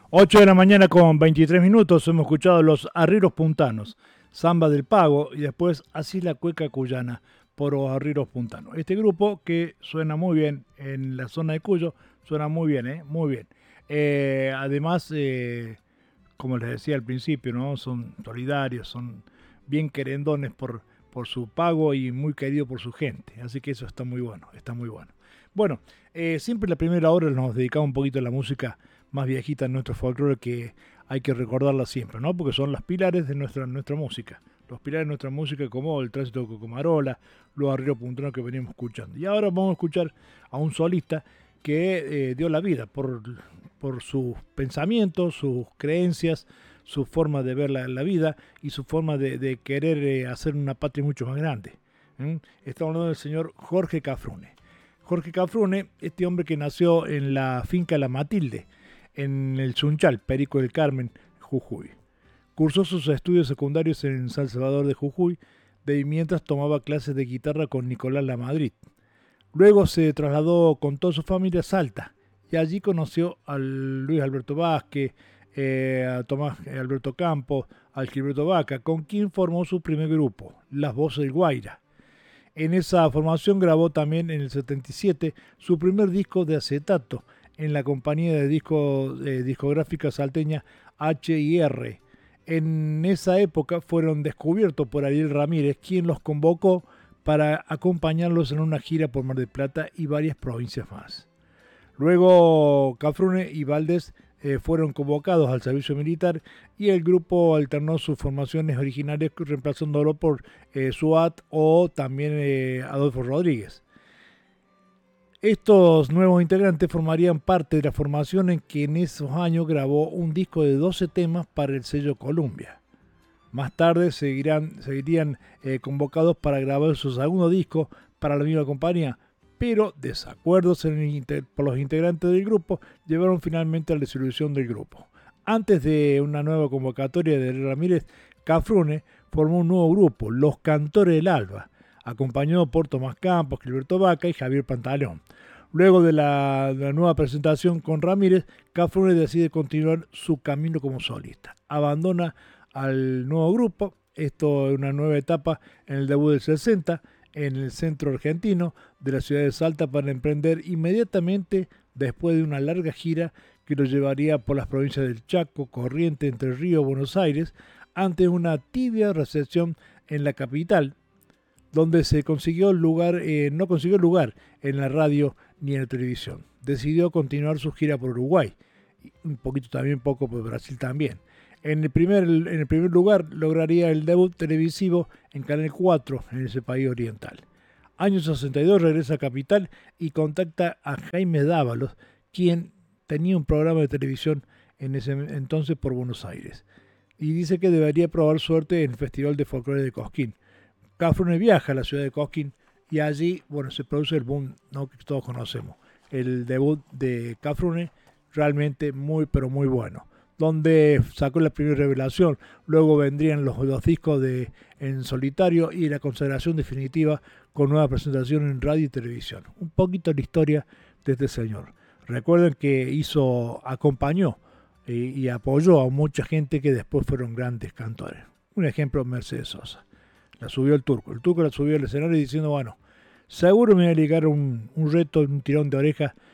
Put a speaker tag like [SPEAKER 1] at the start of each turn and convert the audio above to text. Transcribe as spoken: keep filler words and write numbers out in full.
[SPEAKER 1] ocho de la mañana con veintitrés minutos hemos escuchado los Arrieros Puntanos, Samba del Pago y después Así la Cueca Cuyana por los Arrieros Puntanos. Este grupo que suena muy bien en la zona de Cuyo, suena muy bien, ¿eh? Muy bien. Eh, además, eh, como les decía al principio, ¿no? Son solidarios, son bien querendones por, por su pago y muy queridos por su gente. Así que eso está muy bueno, está muy bueno. Bueno, eh, siempre en la primera hora nos dedicamos un poquito a la música más viejita en nuestro folclore que hay que recordarla siempre, ¿no? Porque son los pilares de nuestra, nuestra música. Los pilares de nuestra música como el tránsito de Cocomarola, los arrieros punteros que venimos escuchando. Y ahora vamos a escuchar a un solista que eh, dio la vida por, por sus pensamientos, sus creencias, su forma de ver la, la vida y su forma de, de querer eh, hacer una patria mucho más grande. ¿Mm? Estamos hablando del señor Jorge Cafrune. Jorge Cafrune, este hombre que nació en la finca La Matilde, en el Sunchal, Perico del Carmen, Jujuy. Cursó sus estudios secundarios en San Salvador de Jujuy, de mientras tomaba clases de guitarra con Nicolás Lamadrid. Luego se trasladó con toda su familia a Salta y allí conoció a Luis Alberto Vázquez, eh, a Tomás Alberto Campos, a Gilberto Vaca, con quien formó su primer grupo, Las Voces del Guaira. En esa formación grabó también en el setenta y siete su primer disco de acetato en la compañía de disco, eh, discográfica salteña H y R. En esa época fueron descubiertos por Ariel Ramírez, quien los convocó para acompañarlos en una gira por Mar del Plata y varias provincias más. Luego Cafrune y Valdés eh, fueron convocados al servicio militar y el grupo alternó sus formaciones originales reemplazándolo por eh, Suat o también eh, Adolfo Rodríguez. Estos nuevos integrantes formarían parte de la formación en que en esos años grabó un disco de doce temas para el sello Columbia. Más tarde seguirán, seguirían eh, convocados para grabar su segundo disco para la misma compañía, pero desacuerdos en el, por los integrantes del grupo llevaron finalmente a la disolución del grupo. Antes de una nueva convocatoria de Ramírez, Cafrune formó un nuevo grupo, Los Cantores del Alba, acompañado por Tomás Campos, Gilberto Vaca y Javier Pantaleón. Luego de la, de la nueva presentación con Ramírez, Cafrune decide continuar su camino como solista. Abandona al nuevo grupo, esto es una nueva etapa en el debut del sesenta, en el centro argentino de la ciudad de Salta para emprender inmediatamente después de una larga gira que lo llevaría por las provincias del Chaco, Corrientes, Entre Ríos, Buenos Aires, ante una tibia recepción en la capital, donde se consiguió lugar, eh, no consiguió lugar en la radio ni en la televisión. Decidió continuar su gira por Uruguay, un poquito también, poco por Brasil también. En el, primer, en el primer lugar lograría el debut televisivo en Canal cuatro en ese país oriental. Año sesenta y dos regresa a Capital y contacta a Jaime Dávalos, quien tenía un programa de televisión en ese entonces por Buenos Aires. Y dice que debería probar suerte en el Festival de Folclore de Cosquín. Cafrune viaja a la ciudad de Cosquín y allí, bueno, se produce el boom, ¿no?, que todos conocemos. El debut de Cafrune realmente muy, pero muy bueno, donde sacó la primera revelación. Luego vendrían los, los discos de En Solitario y la consagración definitiva con nueva presentación en radio y televisión. Un poquito la historia de este señor. Recuerden que hizo, acompañó y, y apoyó a mucha gente que después fueron grandes cantores. Un ejemplo, Mercedes Sosa. La subió el Turco. El Turco la subió al escenario diciendo, bueno, seguro me va a llegar un, un reto, un tirón de oreja